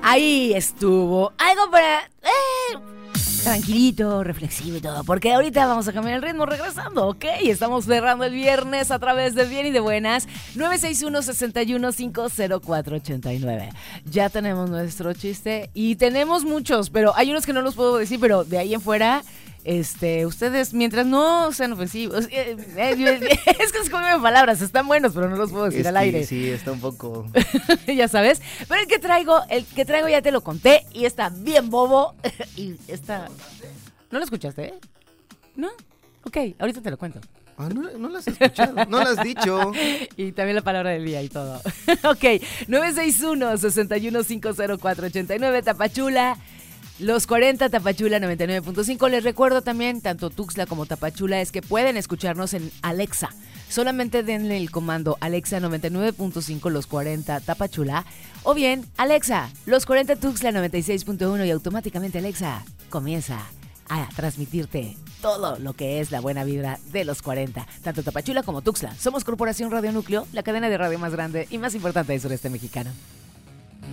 Ahí estuvo. Algo para... tranquilito, reflexivo y todo, porque ahorita vamos a cambiar el ritmo regresando, ¿ok? Estamos cerrando el viernes a través de Bien y de Buenas, 961-61-504-89. Ya tenemos nuestro chiste y tenemos muchos, pero hay unos que no los puedo decir, pero de ahí en fuera... ustedes, mientras no sean ofensivos, es que escogen palabras, están buenos, pero no los puedo decir al aire. Sí, está un poco... Ya sabes, pero el que traigo ya te lo conté y está bien bobo y está... ¿No lo escuchaste? ¿No? Ok, ahorita te lo cuento. Ah, no las has escuchado, no las has dicho. Y también la palabra del día y todo. Ok, 961-61-504-89, Tapachula. Los 40, Tapachula 99.5. Les recuerdo también, tanto Tuxtla como Tapachula, es que pueden escucharnos en Alexa. Solamente denle el comando Alexa 99.5 los 40 Tapachula. O bien, Alexa, los 40 Tuxtla 96.1 y automáticamente Alexa comienza a transmitirte todo lo que es la buena vibra de los 40. Tanto Tapachula como Tuxtla. Somos Corporación Radio Núcleo, la cadena de radio más grande y más importante del sureste mexicano.